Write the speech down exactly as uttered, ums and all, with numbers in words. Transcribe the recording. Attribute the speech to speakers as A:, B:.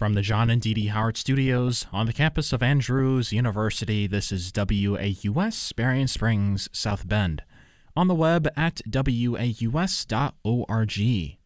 A: From the John and Dee Dee Howard Studios on the campus of Andrews University, this is W A U S, Berrien Springs, South Bend. On the web at W A U S dot org.